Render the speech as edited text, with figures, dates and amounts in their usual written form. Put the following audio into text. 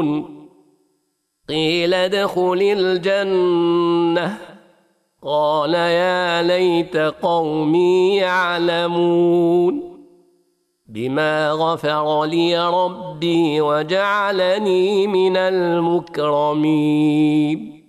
قيل ادخل الجنة قال يا ليت قومي يعلمون بما غفر لي ربي وجعلني من المكرمين